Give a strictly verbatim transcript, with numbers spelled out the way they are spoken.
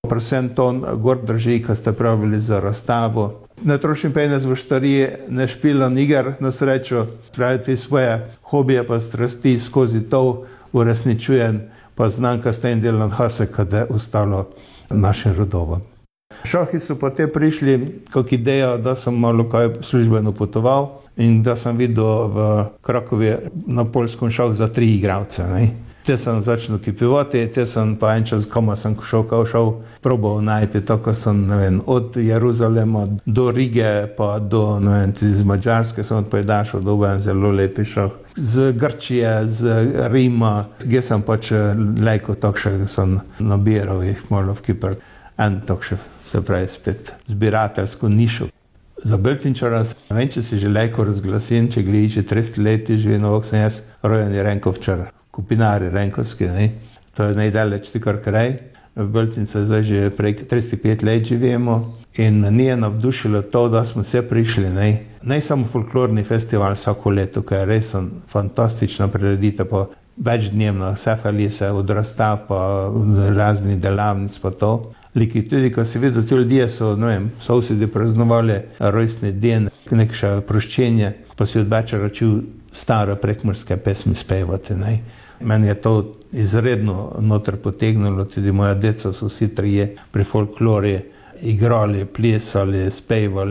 Predvsem to gor drži, ko ste pravili za razstavo. Ne trošim penez v štariji, ne špilam iger na srečo, praviti svoje hobije pa strasti skozi to uresničujem, pa znam, ko ste in delam hase, kada je ostalo našim rodovom. Šahi so potem prišli kot ideja, da sem malo kaj službeno potoval in da sem videl v Krakovi na Poljskom šah za tri igralce. Ne? Te sem začel kipivati, te sem pa en čas, koma sem šel, kao šel, probal najti, tako sem, ne vem, od Jeruzalema do Rige, pa do, ne vem, z Mađarske sem odpojedašel, dobil en zelo lepi šah. Z Grčije, z Rima, gdje sem pač lejko takše, sem nabiral jih malo v Kipr. En takše, se pravi, spet zbirateljsko nišo. Za Beltinčara, ne vem, če si že lejko razglasen, če gliči tristo leti živi na ovog sem jaz, rojeni Renkovčar. Kupinari Renkovski, ne? To je najdalečti kar kraj. V Beltince zdaj že prek tristo pet let živimo in nije navdušilo to, da smo vse prišli. Ne, ne samo folklorni festival vsako leto, ki je res fantastična prireditev, pa večdnevna, vse falise, od razstav, pa razni delavnic, pa to. Liki tudi, ko si videl, ti ljudje so, ne vem, sosedi praznovali rojstni dan, nekše proščenje, pa si od večera čul stare prekmurske pesmi spevati, ne. Meni je to izredno noter potegnilo, tudi moja deca so vsi trije pri folklori igrali, plesali, spevali.